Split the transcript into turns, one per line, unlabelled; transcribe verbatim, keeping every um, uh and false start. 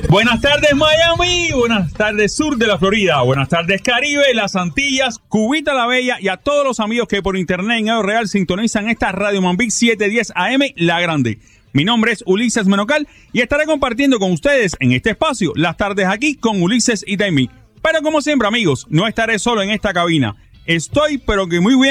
Buenas tardes Miami, buenas tardes sur de la Florida, buenas tardes Caribe, las Antillas, Cubita la Bella y a todos los amigos que por internet en El Real sintonizan esta Radio Mambí setecientos diez A M La Grande. Mi nombre es Ulises Menocal y estaré compartiendo con ustedes en este espacio las tardes aquí con Ulises y Taimi. Pero como siempre amigos, no estaré solo en esta cabina. Estoy pero que muy bien